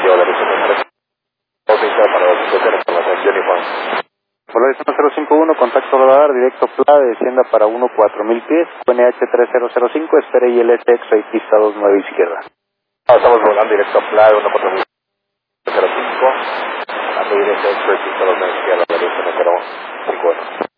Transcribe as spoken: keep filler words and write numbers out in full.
izquierda, derecha, derecha. dos veinte para dos cincuenta, información Uniform. Polaris uno cero cinco uno, contacto radar, directo P L A, descienda para uno cuatro mil pies, Q N H tres cero cero cinco, espere I L S X-Ray pista dos nueve izquierda. Ah, estamos volando directo a Playa uno cuatro cero cinco, a I L S X-Ray pista dos nueve izquierda, derecha, número cincuenta.